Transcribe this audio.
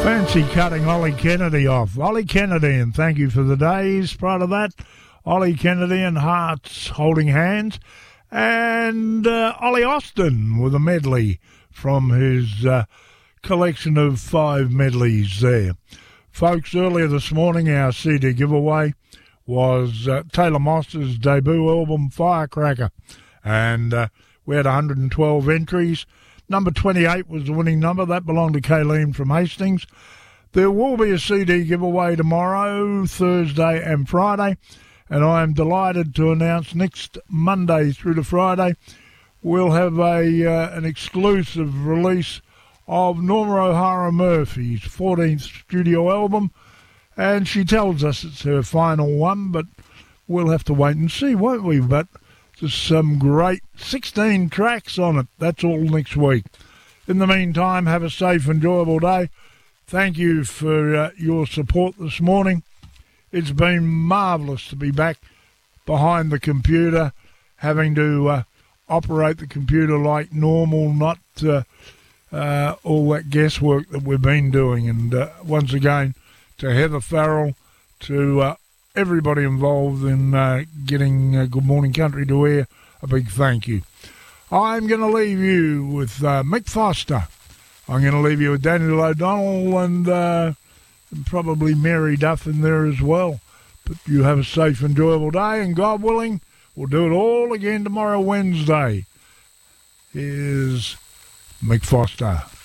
Fancy cutting Ollie Kennedy off. Ollie Kennedy, and thank you for the days. Part of that, Ollie Kennedy and Hearts Holding Hands. And Ollie Austin with a medley from his collection of 5 medleys there. Folks, earlier this morning, our CD giveaway was Taylor Moss's debut album, Firecracker. And we had 112 entries. Number 28 was the winning number. That belonged to Kayleen from Hastings. There will be a CD giveaway tomorrow, Thursday and Friday. And I am delighted to announce next Monday through to Friday, we'll have an exclusive release of Norma O'Hara Murphy's 14th studio album. And she tells us it's her final one, but we'll have to wait and see, won't we? But there's some great 16 tracks on it. That's all next week. In the meantime, have a safe, enjoyable day. Thank you for your support this morning. It's been marvellous to be back behind the computer, having to operate the computer like normal, not all that guesswork that we've been doing. And once again, to Heather Farrell, to everybody involved in getting Good Morning Country to air, a big thank you. I'm going to leave you with Mick Foster. I'm going to leave you with Daniel O'Donnell and probably Mary Duff in there as well. But you have a safe, enjoyable day, and God willing, we'll do it all again tomorrow, Wednesday. Here's Mick Foster.